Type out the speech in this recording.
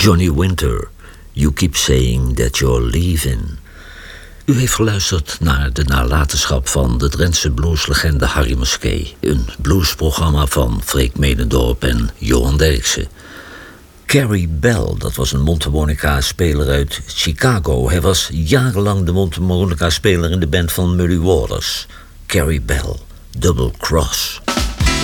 Johnny Winter, You Keep Saying That You're Leaving. U heeft geluisterd naar de nalatenschap van de Drentse blueslegende Harry Muskee. Een bluesprogramma van Freek Medendorp en Johan Derksen. Carrie Bell, dat was een mondharmonica-speler uit Chicago. Hij was jarenlang de mondharmonica-speler in de band van Muddy Waters. Carrie Bell, Double Cross.